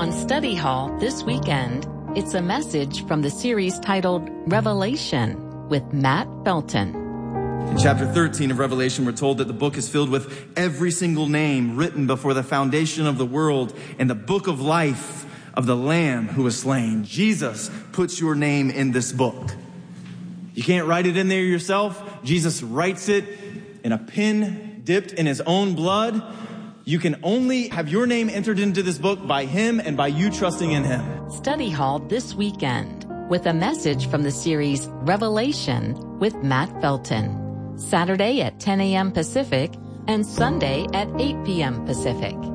On Study Hall this weekend, it's a message from the series titled Revelation with Matt Felton. In chapter 13 of Revelation, we're told that the book is filled with every single name written before the foundation of the world in the book of life of the Lamb who was slain. Jesus puts your name in this book. You can't write it in there yourself. Jesus writes it in a pen dipped in his own blood. You can only have your name entered into this book by him and by you trusting in him. Study Hall this weekend with a message from the series Revelation with Matt Felton. Saturday at 10 a.m. Pacific and Sunday at 8 p.m. Pacific.